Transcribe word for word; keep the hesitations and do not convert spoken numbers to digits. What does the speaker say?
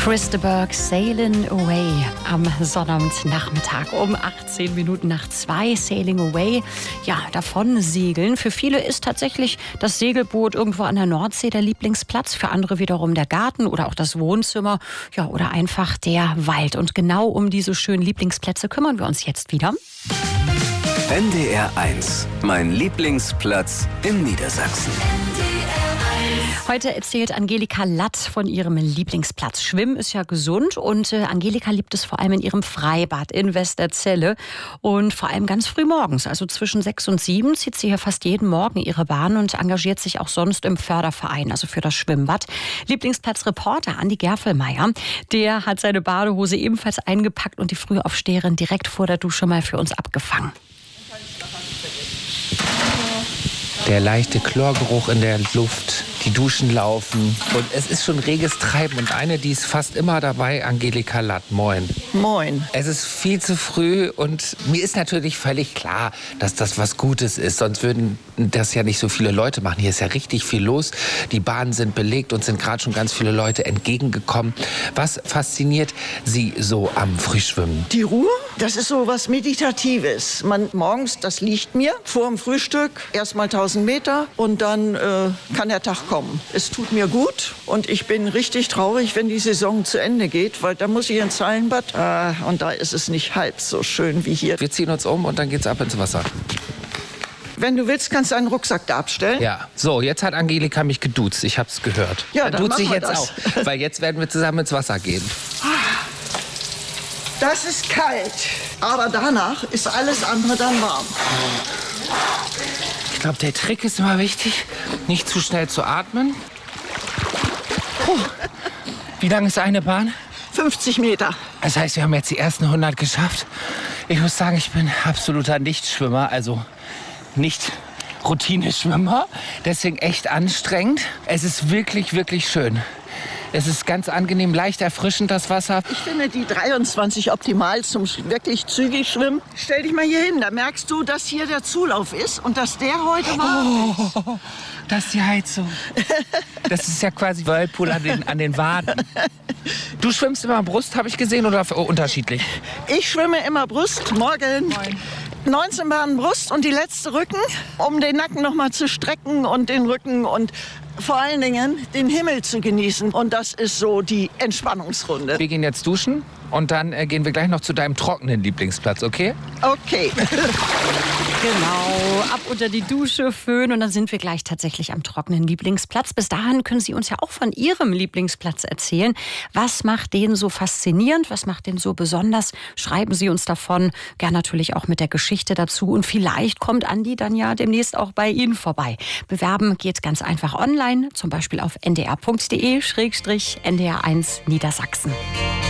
Chris de Burgh, Sailing Away am Sonnabendnachmittag um achtzehn Minuten nach zwei. Sailing Away, ja, davon segeln. Für viele ist tatsächlich das Segelboot irgendwo an der Nordsee der Lieblingsplatz. Für andere wiederum der Garten oder auch das Wohnzimmer. Ja, oder einfach der Wald. Und genau um diese schönen Lieblingsplätze kümmern wir uns jetzt wieder. N D R eins, mein Lieblingsplatz in Niedersachsen. Heute erzählt Angelika Latt von ihrem Lieblingsplatz. Schwimmen ist ja gesund und äh, Angelika liebt es vor allem in ihrem Freibad in Westerzelle und vor allem ganz früh morgens, also zwischen sechs und sieben zieht sie hier fast jeden Morgen ihre Bahn und engagiert sich auch sonst im Förderverein, also für das Schwimmbad. Lieblingsplatzreporter Andi Gerfelmeier, der hat seine Badehose ebenfalls eingepackt und die Frühaufsteherin direkt vor der Dusche mal für uns abgefangen. Der leichte Chlorgeruch in der Luft, die Duschen laufen und es ist schon reges Treiben. Und eine, die ist fast immer dabei, Angelika Latt. Moin. Moin. Es ist viel zu früh und mir ist natürlich völlig klar, dass das was Gutes ist. Sonst würden das ja nicht so viele Leute machen. Hier ist ja richtig viel los. Die Bahnen sind belegt und sind gerade schon ganz viele Leute entgegengekommen. Was fasziniert Sie so am Frühschwimmen? Die Ruhe, das ist so was Meditatives. Man morgens, das liegt mir vor dem Frühstück, erstmal tausend Meter und dann äh, kann der Tag kommen. Es tut mir gut und ich bin richtig traurig, wenn die Saison zu Ende geht, weil da muss ich ins Hallenbad äh, und da ist es nicht halb so schön wie hier. Wir ziehen uns um und dann geht's ab ins Wasser. Wenn du willst, kannst du einen Rucksack da abstellen. Ja, so, jetzt hat Angelika mich geduzt, ich hab's gehört. Ja, dann duzt sich machen wir jetzt das. auch, weil jetzt werden wir zusammen ins Wasser gehen. Das ist kalt, aber danach ist alles andere dann warm. Ich glaube, der Trick ist immer wichtig, nicht zu schnell zu atmen. Puh. Wie lang ist eine Bahn? fünfzig Meter. Das heißt, wir haben jetzt die ersten hundert geschafft. Ich muss sagen, ich bin absoluter Nichtschwimmer, also nicht Routineschwimmer. Deswegen echt anstrengend. Es ist wirklich, wirklich schön. Es ist ganz angenehm, leicht erfrischend, das Wasser. Ich finde die dreiundzwanzig optimal zum wirklich zügig Schwimmen. Stell dich mal hier hin, da merkst du, dass hier der Zulauf ist und dass der heute warm ist. Oh, das ist die Heizung. Das ist ja quasi Whirlpool an den, an den Waden. Du schwimmst immer Brust, habe ich gesehen, oder unterschiedlich? Ich schwimme immer Brust, morgen. Moin. neunzehn Bahnen Brust und die letzte Rücken, um den Nacken noch mal zu strecken und den Rücken und vor allen Dingen den Himmel zu genießen. Und das ist so die Entspannungsrunde. Wir gehen jetzt duschen und dann äh, gehen wir gleich noch zu deinem trockenen Lieblingsplatz, okay? Okay. Genau, ab unter die Dusche, Föhn und dann sind wir gleich tatsächlich am trockenen Lieblingsplatz. Bis dahin können Sie uns ja auch von Ihrem Lieblingsplatz erzählen. Was macht den so faszinierend? Was macht den so besonders? Schreiben Sie uns davon, gern natürlich auch mit der Geschichte dazu. Und vielleicht kommt Andi dann ja demnächst auch bei Ihnen vorbei. Bewerben geht ganz einfach online, zum Beispiel auf n d r punkt d e slash n d r eins Niedersachsen.